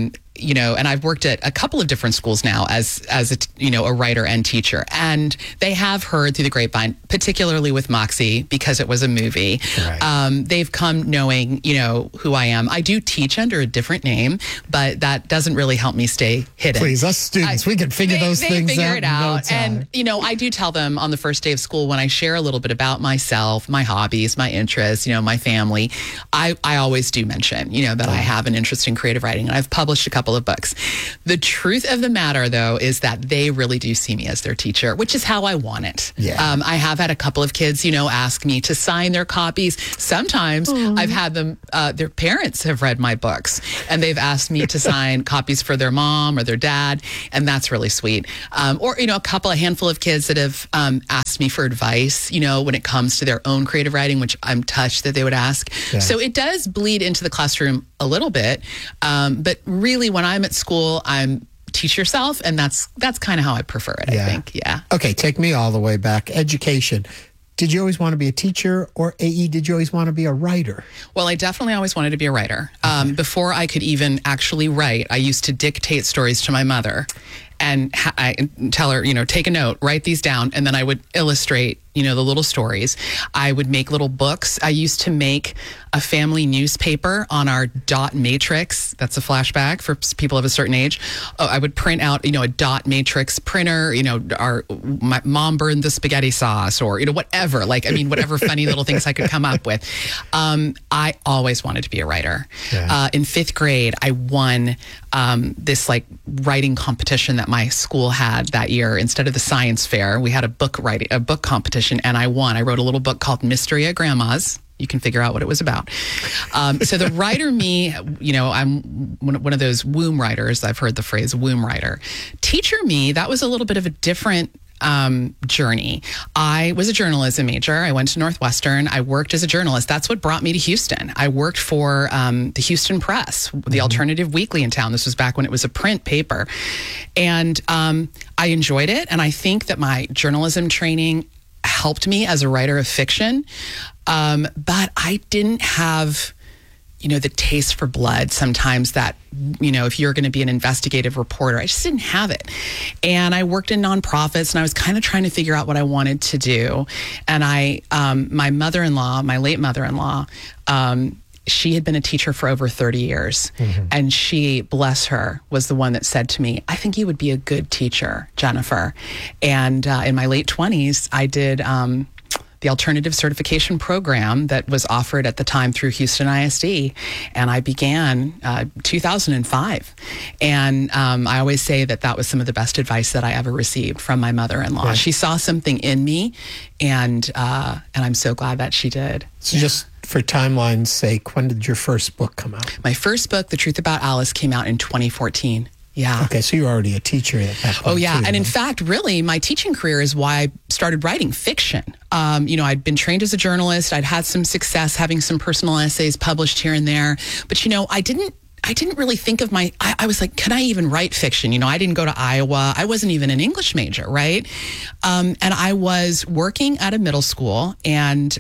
and I've worked at a couple of different schools now as a writer and teacher, and they have heard through the grapevine, particularly with Moxie, because it was a movie. Right. They've come knowing, who I am. I do teach under a different name, but that doesn't really help me stay hidden. Please, us students, we can figure those things figure out. It out. No time. And, I do tell them on the first day of school, when I share a little bit about myself, my hobbies, my interests, my family, I always do mention, that I have an interest in creative writing, and I've published a couple of books. The truth of the matter, though, is that they really do see me as their teacher, which is how I want it. Yeah. I have had a couple of kids, ask me to sign their copies. Sometimes I've had them, their parents have read my books, and they've asked me to sign copies for their mom or their dad, and that's really sweet. Or, a handful of kids that have asked me for advice, when it comes to their own creative writing, which I'm touched that they would ask. Yeah. So it does bleed into the classroom a little bit, but really when I'm at school, I'm teach yourself, and that's kind of how I prefer it, I think. Yeah. Okay, take me all the way back. Education. Did you always want to be a teacher, or AE, did you always want to be a writer? Well, I definitely always wanted to be a writer. Before I could even actually write, I used to dictate stories to my mother and I tell her, take a note, write these down, and then I would illustrate, the little stories. I would make little books. I used to make a family newspaper on our dot matrix. That's a flashback for people of a certain age. I would print out, a dot matrix printer, my mom burned the spaghetti sauce, or, whatever, whatever funny little things I could come up with. I always wanted to be a writer. Yeah. In 5th grade, I won this writing competition that my school had that year. Instead of the science fair, we had a book competition, and I won. I wrote a little book called Mystery at Grandma's. You can figure out what it was about. So the writer me, I'm one of those womb writers. I've heard the phrase womb writer. Teacher me, that was a little bit of a different journey. I was a journalism major. I went to Northwestern. I worked as a journalist. That's what brought me to Houston. I worked for the Houston Press, the alternative weekly in town. This was back when it was a print paper. And I enjoyed it. And I think that my journalism training helped me as a writer of fiction. But I didn't have, the taste for blood sometimes that, if you're going to be an investigative reporter, I just didn't have it. And I worked in nonprofits, and I was kind of trying to figure out what I wanted to do. And my mother-in-law, my late mother-in-law, she had been a teacher for over 30 years. Mm-hmm. And she, bless her, was the one that said to me, I think you would be a good teacher, Jennifer. And in my late 20s, I did the alternative certification program that was offered at the time through Houston ISD. And I began 2005. And I always say that was some of the best advice that I ever received from my mother-in-law. Yeah. She saw something in me, and I'm so glad that she did. So just for timeline's sake, when did your first book come out? My first book, The Truth About Alice, came out in 2014. Yeah. Okay, so you were already a teacher at that point. Oh, yeah. Too, and in fact, really, my teaching career is why I started writing fiction. I'd been trained as a journalist. I'd had some success having some personal essays published here and there. But, I didn't really think of I was like, can I even write fiction? I didn't go to Iowa. I wasn't even an English major, right? And I was working at a middle school and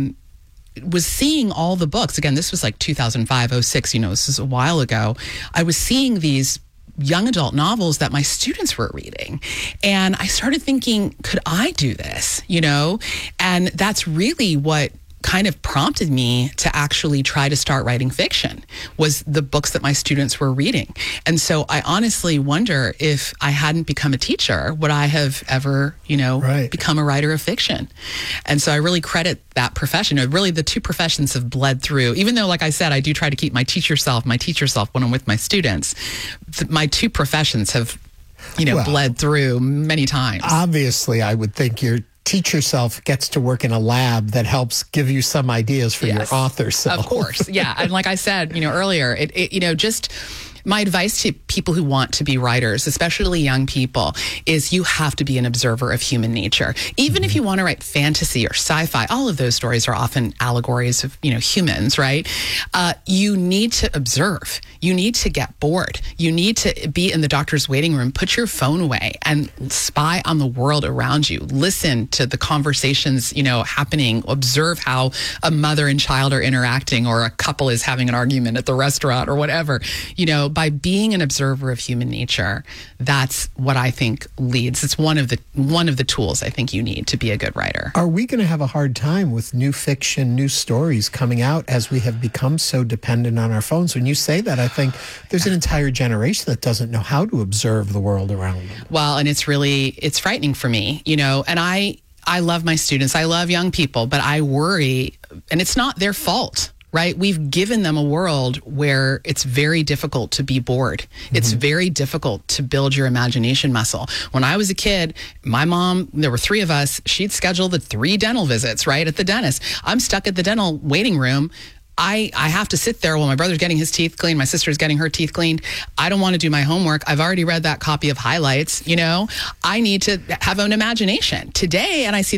was seeing all the books. Again, this was like 2005, 06, this is a while ago. I was seeing these young adult novels that my students were reading. And I started thinking, could I do this? And that's really what kind of prompted me to actually try to start writing fiction, was the books that my students were reading. And so I honestly wonder, if I hadn't become a teacher, would I have ever, become a writer of fiction? And so I really credit that profession. Really, the two professions have bled through. Even though, like I said, I do try to keep my teacher self when I'm with my students, my two professions have, bled through many times. Obviously, I would think your teacher self gets to work in a lab that helps give you some ideas for your author self. Of course, yeah. And like I said, earlier, it just My advice to people who want to be writers, especially young people, is you have to be an observer of human nature. Even if you want to write fantasy or sci-fi, all of those stories are often allegories of, humans, right? You need to observe. You need to get bored. You need to be in the doctor's waiting room, put your phone away and spy on the world around you. Listen to the conversations, happening. Observe how a mother and child are interacting, or a couple is having an argument at the restaurant or whatever. By being an observer of human nature, that's what I think leads. It's one of the tools I think you need to be a good writer. Are we going to have a hard time with new fiction, new stories coming out as we have become so dependent on our phones? When you say that, I think there's an entire generation that doesn't know how to observe the world around them. Well, and it's frightening for me, and I love my students. I love young people, but I worry, and it's not their fault. Right? We've given them a world where it's very difficult to be bored. It's very difficult to build your imagination muscle. When I was a kid, my mom, there were 3 of us, she'd schedule the 3 dental visits, right, at the dentist. I'm stuck at the dental waiting room. I have to sit there while my brother's getting his teeth cleaned, my sister's getting her teeth cleaned. I don't want to do my homework. I've already read that copy of Highlights, I need to have an imagination. Today, and I see